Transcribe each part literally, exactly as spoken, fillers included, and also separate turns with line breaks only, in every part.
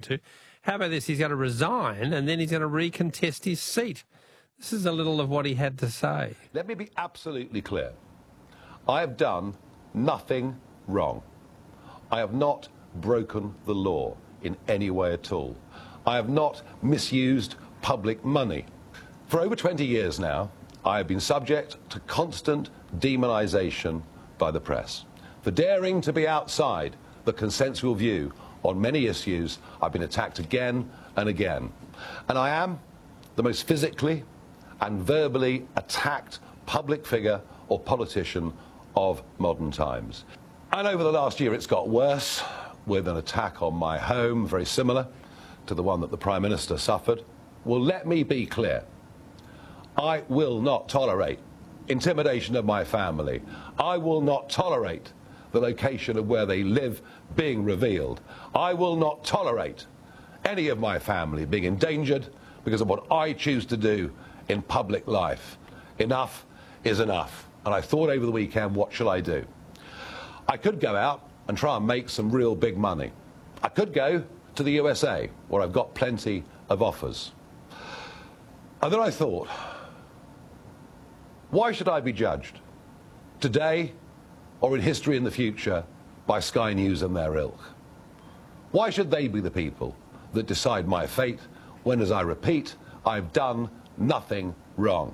to. How about this? He's going to resign and then he's going to recontest his seat. This is a little of what he had to say.
Let me be absolutely clear. I have done nothing wrong. I have not broken the law in any way at all. I have not misused public money. For over twenty years now, I have been subject to constant demonisation by the press. For daring to be outside the consensual view on many issues, I've been attacked again and again. And I am the most physically and verbally attacked public figure or politician of modern times. And over the last year it's got worse, with an attack on my home, very similar to the one that the Prime Minister suffered. Well, let me be clear. I will not tolerate intimidation of my family. I will not tolerate the location of where they live being revealed. I will not tolerate any of my family being endangered because of what I choose to do in public life. Enough is enough. And I thought over the weekend, what shall I do? I could go out and try and make some real big money. I could go to the U S A, where I've got plenty of offers. And then I thought, why should I be judged, today or in history in the future, by Sky News and their ilk? Why should they be the people that decide my fate when, as I repeat, I've done nothing wrong?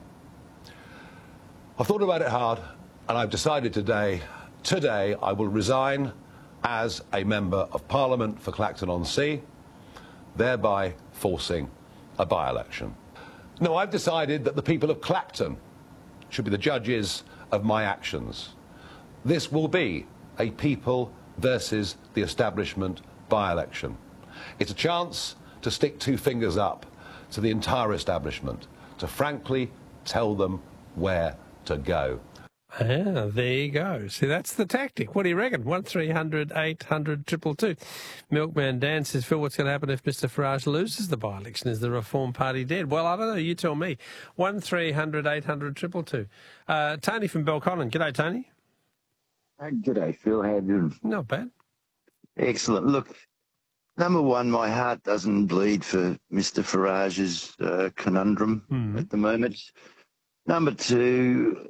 I've thought about it hard, and I've decided today, today I will resign as a Member of Parliament for Clacton-on-Sea, thereby forcing a by-election. No, I've decided that the people of Clacton should be the judges of my actions. This will be a people versus the establishment by-election. It's a chance to stick two fingers up to the entire establishment, to frankly tell them where to go.
Ah, there you go. See, that's the tactic. What do you reckon? one three hundred eight hundred two two two. Milkman Dan says, Phil, what's going to happen if Mister Farage loses the by-election? Is the Reform Party dead? Well, I don't know. You tell me. one three hundred eight hundred two two two. Uh, Tony from Belconnen. G'day, Tony.
Uh, g'day, Phil. How you doing?
Not bad.
Excellent. Look, number one, my heart doesn't bleed for Mister Farage's uh, conundrum mm. at the moment. Number two,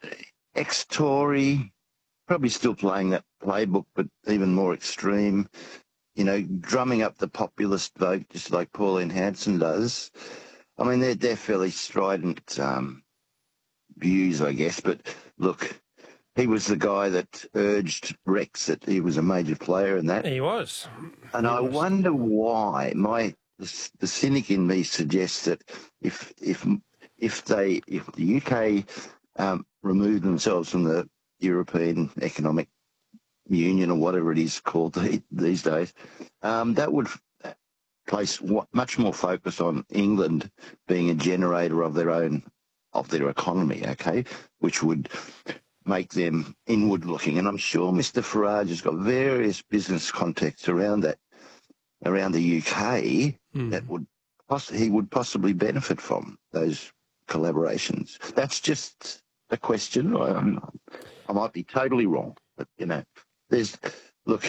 ex-Tory, probably still playing that playbook, but even more extreme, you know, drumming up the populist vote just like Pauline Hanson does. I mean, they're, they're fairly strident um, views, I guess, but look, he was the guy that urged Brexit. He was a major player in that.
He was.
And
he
I
was.
wonder why. My the, the cynic in me suggests that if if if they if the U K um, remove themselves from the European Economic Union or whatever it is called these days, um, that would place much more focus on England being a generator of their own of their economy. Okay, which would make them inward-looking, and I'm sure Mister Farage has got various business contacts around that, around the U K, mm. that would poss- he would possibly benefit from those collaborations. That's just a question. I, I might be totally wrong, but you know, there's look.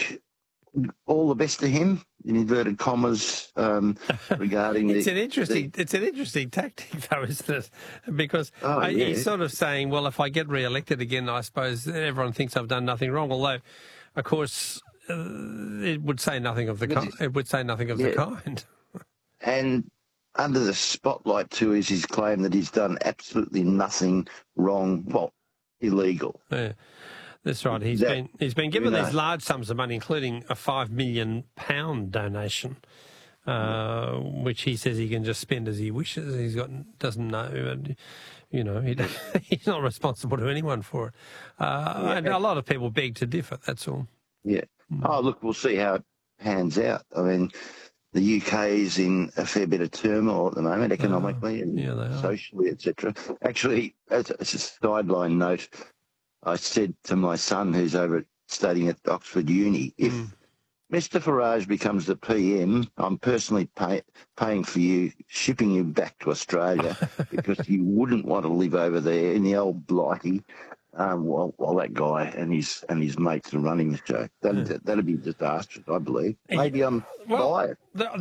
All the best to him, in inverted commas, um, regarding
it's
the,
an interesting
the...
it's an interesting tactic, though, isn't it? Because
oh, yeah.
he's sort of saying, well, if I get re-elected again, I suppose everyone thinks I've done nothing wrong. Although, of course, uh, it would say nothing of the kind. It would say nothing of yeah. the kind.
And under the spotlight too is his claim that he's done absolutely nothing wrong, well, illegal.
Yeah. That's right. He's that, been he's been given you know, these large sums of money, including a five million pound donation, uh, which he says he can just spend as he wishes. He's got doesn't know, you know, he, he's not responsible to anyone for it. Uh, yeah. And a lot of people beg to differ. That's all.
Yeah. Mm. Oh, look, we'll see how it pans out. I mean, the U K is in a fair bit of turmoil at the moment, economically and
yeah,
socially, et cetera. Actually, as a, as a sideline note, I said to my son, who's over studying at Oxford Uni, if mm. Mister Farage becomes the P M, I'm personally pay, paying for you, shipping you back to Australia because you wouldn't want to live over there in the old blighty um, while, while that guy and his and his mates are running the show. That'd, yeah. that'd be disastrous, I believe. Maybe I'm
well,
biased.
The,